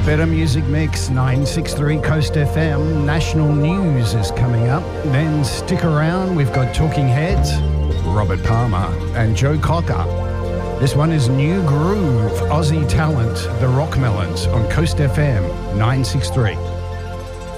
Better Music Mix, 963 Coast FM. National news is coming up. Then stick around, we've got Talking Heads, Robert Palmer and Joe Cocker. This one is New Groove, Aussie Talent, the Rockmelons on Coast FM 963.